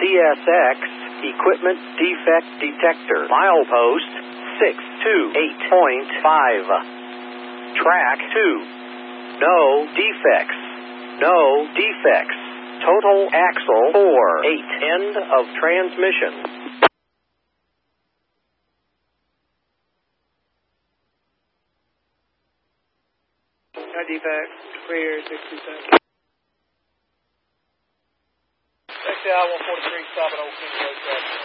CSX Equipment Defect Detector. Milepost 628.5. Track 2. No defects. No defects. Total axle 4/8. End of transmission. No defects. Clear 67. Taxi I-143, stop at Old King Road.